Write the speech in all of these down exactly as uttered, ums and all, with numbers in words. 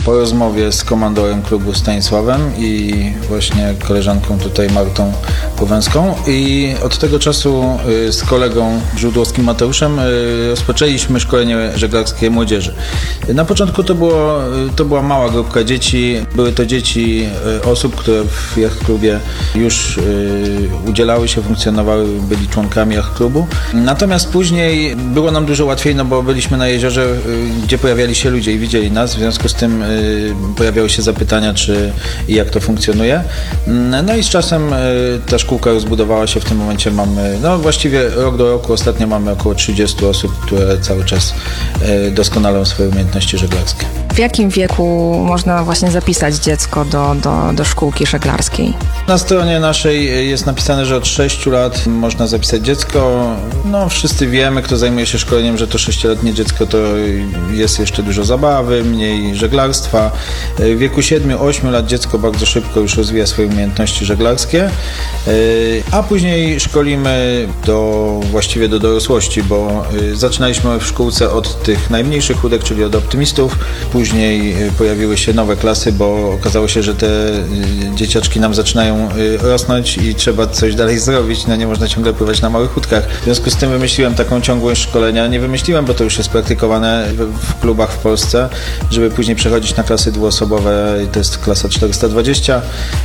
po rozmowie z komandorem klubu Stanisławem i właśnie koleżanką tutaj Martą Powęską i od tego czasu z kolegą Żółdłowskim Mateuszem rozpoczęliśmy szkolenie żeglarskie młodzieży. Na początku to, było, to była mała grupka dzieci. Były to dzieci osób, które w Yacht Klubie już udzielały się, funkcjonowały, byli członkami Yacht Klubu. Natomiast później było nam dużo łatwiej, no bo byliśmy na jeziorze, gdzie pojawiali się ludzie i widzieli nas, w związku z tym pojawiały się zapytania, czy i jak to funkcjonuje. No i z czasem ta szkółka rozbudowała się, w tym momencie mamy, no właściwie rok do roku, ostatnio mamy około trzydzieści osób, które cały czas doskonalą swoje umiejętności żeglarskie. W jakim wieku można właśnie zapisać dziecko do, do, do szkółki żeglarskiej? Na stronie naszej jest napisane, że od sześciu lat można zapisać dziecko. No wszyscy wiemy, kto zajmuje się szkoleniem, że to sześcioletnie dziecko to jest jeszcze dużo zabawy, mniej żeglarstwa. W wieku siedmiu ośmiu lat dziecko bardzo szybko już rozwija swoje umiejętności żeglarskie, a później szkolimy do, właściwie do dorosłości, bo zaczynaliśmy w szkółce od tych najmniejszych łódek, czyli od optymistów. Później pojawiły się nowe klasy, bo okazało się, że te dzieciaczki nam zaczynają rosnąć i trzeba coś dalej zrobić. No nie można ciągle pływać na małych łódkach. W związku z tym wymyśliłem taką ciągłość szkolenia. Nie wymyśliłem, bo to już jest praktykowane w klubach w Polsce, żeby później przechodzić na klasy dwuosobowe. To jest klasa czterysta dwadzieścia,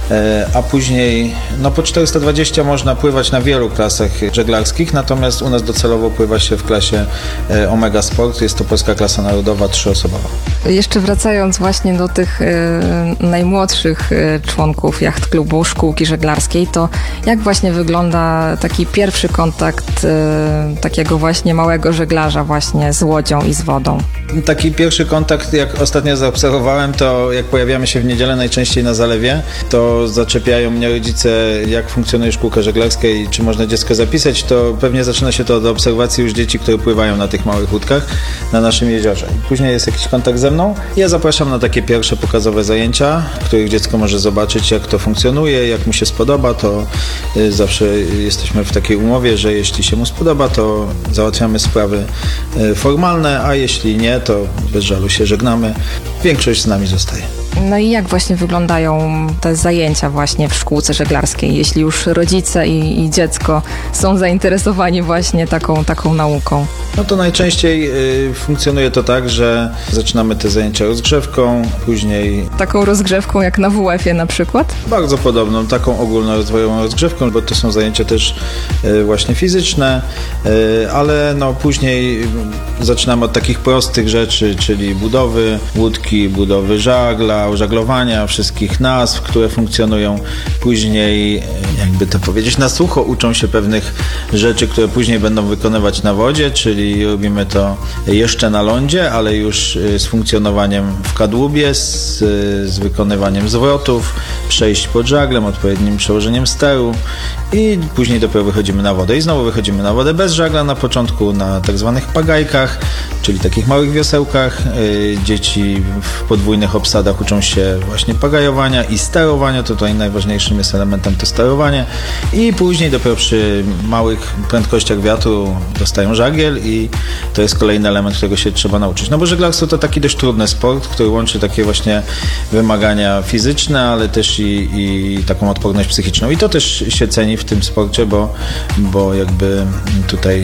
a później no po czterysta dwadzieścia można pływać na wielu klasach żeglarskich, natomiast u nas docelowo pływa się w klasie Omega Sport. Jest to polska klasa narodowa trzyosobowa. Jeszcze wracając właśnie do tych y, najmłodszych y, członków Yacht Klubu, szkółki żeglarskiej, to jak właśnie wygląda taki pierwszy kontakt y, takiego właśnie małego żeglarza właśnie z łodzią i z wodą? Taki pierwszy kontakt, jak ostatnio zaobserwowałem, to jak pojawiamy się w niedzielę najczęściej na zalewie, to zaczepiają mnie rodzice, jak funkcjonuje szkółka żeglarska i czy można dziecko zapisać, to pewnie zaczyna się to od obserwacji już dzieci, które pływają na tych małych łódkach na naszym jeziorze. Później jest jakiś kontakt ze mną. Ja zapraszam na takie pierwsze pokazowe zajęcia, w których dziecko może zobaczyć, jak to funkcjonuje, jak mu się spodoba, to zawsze jesteśmy w takiej umowie, że jeśli się mu spodoba, to załatwiamy sprawy formalne, a jeśli nie, to bez żalu się żegnamy. Większość z nami zostaje. No i jak właśnie wyglądają te zajęcia właśnie w szkółce żeglarskiej, jeśli już rodzice i, i dziecko są zainteresowani właśnie taką, taką nauką? No to najczęściej y, funkcjonuje to tak, że zaczynamy te zajęcia rozgrzewką, później... Taką rozgrzewką jak na W F-ie na przykład? Bardzo podobną, taką ogólnorozwojową rozgrzewką, bo to są zajęcia też y, właśnie fizyczne, y, ale no później zaczynamy od takich prostych rzeczy, czyli budowy łódki, budowy żagla, żaglowania, wszystkich nazw, które funkcjonują. Później, jakby to powiedzieć, na sucho uczą się pewnych rzeczy, które później będą wykonywać na wodzie, czyli robimy to jeszcze na lądzie, ale już z funkcjonowaniem w kadłubie, z, z wykonywaniem zwrotów, przejść pod żaglem, odpowiednim przełożeniem steru i później dopiero wychodzimy na wodę. I znowu wychodzimy na wodę bez żagla, na początku na tak zwanych pagajkach, czyli takich małych wiosełkach. Dzieci w podwójnych obsadach uczą się właśnie pagajowania i sterowania. Tutaj najważniejszym jest elementem to sterowanie. I później dopiero przy małych prędkościach wiatru dostają żagiel i to jest kolejny element, którego się trzeba nauczyć. No bo żeglarstwo to taki dość trudny sport, który łączy takie właśnie wymagania fizyczne, ale też i, i taką odporność psychiczną. I to też się ceni w tym sporcie, bo, bo jakby tutaj yy,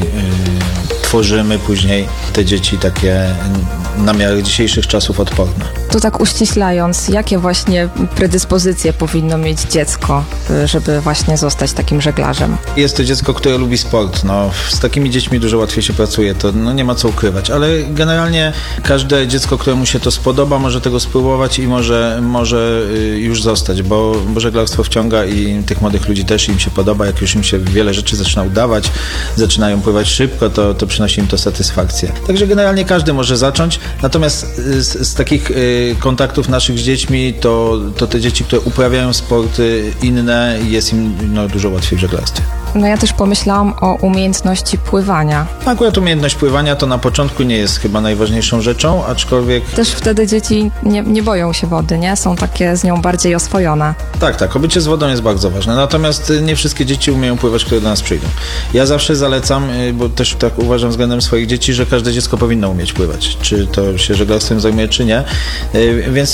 tworzymy później te dzieci takie na miarę dzisiejszych czasów odporne. To tak uściślając, jakie właśnie predyspozycje powinno mieć dziecko, żeby właśnie zostać takim żeglarzem? Jest to dziecko, które lubi sport. No, z takimi dziećmi dużo łatwiej się pracuje, to no, nie ma co ukrywać, ale generalnie każde dziecko, któremu się to spodoba, może tego spróbować i może, może już zostać, bo, bo żeglarstwo wciąga i tych młodych ludzi też im się podoba. Jak już im się wiele rzeczy zaczyna udawać, zaczynają pływać szybko, to, to przynosi im to satysfakcję. Także generalnie każdy może zacząć, natomiast z, z takich y, kontaktów naszych z dziećmi, to, to te dzieci, które uprawiają sporty inne, jest im no, dużo łatwiej w żeglarstwie. No ja też pomyślałam o umiejętności pływania. Akurat umiejętność pływania to na początku nie jest chyba najważniejszą rzeczą, aczkolwiek... Też wtedy dzieci nie, nie boją się wody, nie? Są takie z nią bardziej oswojone. Tak, tak. Obycie z wodą jest bardzo ważne. Natomiast nie wszystkie dzieci umieją pływać, które do nas przyjdą. Ja zawsze zalecam, bo też tak uważam względem swoich dzieci, że każde dziecko powinno umieć pływać. Czy to się żeglarstwem zajmuje, czy nie. Więc